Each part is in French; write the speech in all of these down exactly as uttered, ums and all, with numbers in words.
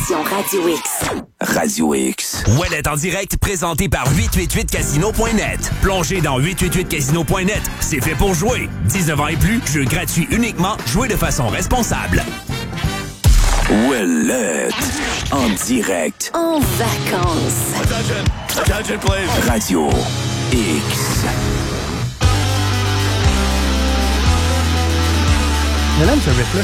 application Radio X. Radio X. Ouellet en direct, présenté par huit cent quatre-vingt-huit casino point net. Plongez dans huit cent quatre-vingt-huit casino point net. C'est fait pour jouer. dix-neuf ans et plus, jeu gratuit uniquement. Jouez de façon responsable. Ouellet en direct. En vacances. Attention. Attention, please. Radio X. Je l'aime, ce riff-là.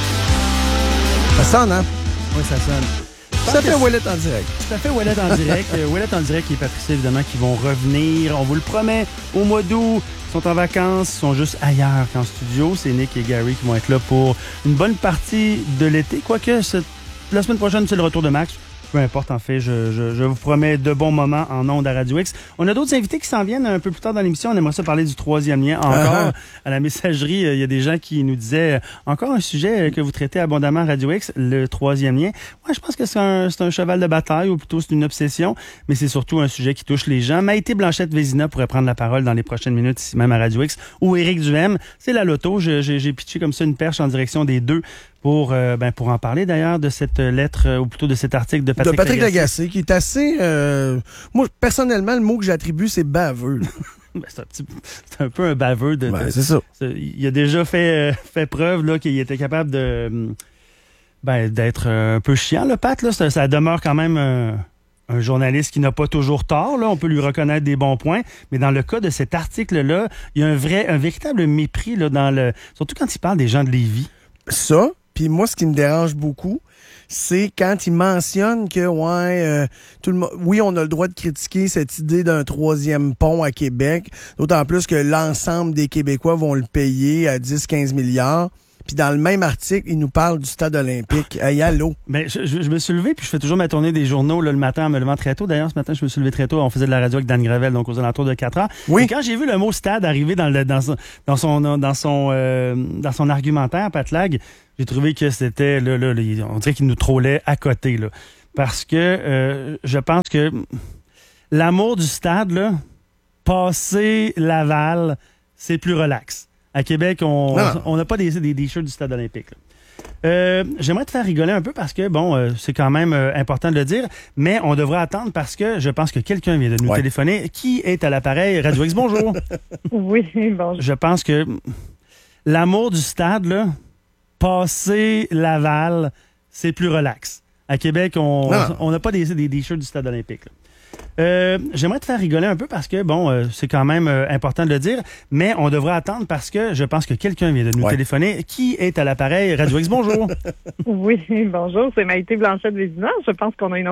Ça sonne, hein? Oui, ça sonne. Ça fait Ouellet en direct. Ça fait Ouellet en direct. euh, Ouellet en direct et Patricia, évidemment, qui vont revenir. On vous le promet, au mois d'août. Ils sont en vacances, ils sont juste ailleurs qu'en studio. C'est Nick et Gary qui vont être là pour une bonne partie de l'été. Quoique, cette... la semaine prochaine, c'est le retour de Max. Peu importe, en fait, je, je, je vous promets de bons moments en ondes à Radio X. On a d'autres invités qui s'en viennent un peu plus tard dans l'émission. On aimerait ça parler du troisième lien. Encore, uh-huh. à la messagerie, il y a des gens qui nous disaient encore un sujet que vous traitez abondamment à Radio X, le troisième lien. Moi, je pense que c'est un, c'est un cheval de bataille, ou plutôt c'est une obsession, mais c'est surtout un sujet qui touche les gens. Maïté Blanchette-Vézina pourrait prendre la parole dans les prochaines minutes, ici même à Radio X, ou Éric Duhem. C'est la loto. Je, j'ai, j'ai pitché comme ça une perche en direction des deux. Pour, euh, ben, pour en parler d'ailleurs de cette lettre, euh, ou plutôt de cet article de Patrick, de Patrick Lagacé. Lagacé, qui est assez... Euh, moi, personnellement, le mot que j'attribue, c'est baveux. ben, c'est, un petit, c'est un peu un baveux. De, ben, de, c'est ça. De, il a déjà fait, euh, fait preuve là, qu'il était capable de, ben, d'être un peu chiant, le Pat. Là. Ça, ça demeure quand même... Euh, un journaliste qui n'a pas toujours tort, là, on peut lui reconnaître des bons points, mais dans le cas de cet article-là, il y a un vrai, un véritable mépris là, dans le, surtout quand il parle des gens de Lévis. Ça, puis moi, ce qui me dérange beaucoup, c'est quand il mentionne que, ouais, euh, tout le mo- oui, on a le droit de critiquer cette idée d'un troisième pont à Québec, d'autant plus que l'ensemble des Québécois vont le payer à dix à quinze milliards. Puis dans le même article, il nous parle du stade olympique. Hey, allô? Ben, je, je, je me suis levé, puis je fais toujours ma tournée des journaux là, le matin en me levant très tôt. D'ailleurs, ce matin, je me suis levé très tôt. On faisait de la radio avec Dan Gravel, donc aux alentours de quatre heures. Oui. Et quand j'ai vu le mot stade arriver dans, le, dans son, dans son, dans son, euh, dans son argumentaire, Pat Lag, j'ai trouvé que c'était, là, là, là, on dirait qu'il nous trollait à côté, là. Parce que euh, je pense que l'amour du stade, là, passer Laval, c'est plus relax. À Québec, on on n'a pas des, des, des shirts du stade olympique. Euh, j'aimerais te faire rigoler un peu parce que, bon, euh, c'est quand même euh, important de le dire, mais on devrait attendre parce que je pense que quelqu'un vient de nous ouais. téléphoner. Qui est à l'appareil? Radio X, bonjour. Oui, bonjour. Je pense que l'amour du stade, là, passer Laval, c'est plus relax. À Québec, on on n'a pas des, des, des shirts du stade olympique. Là. Euh, j'aimerais te faire rigoler un peu parce que, bon, euh, c'est quand même euh, important de le dire, mais on devrait attendre parce que je pense que quelqu'un vient de nous ouais. téléphoner. Qui est à l'appareil? Radio X, bonjour. Oui, bonjour, c'est Maïté Blanchette-Vézina. Je pense qu'on a une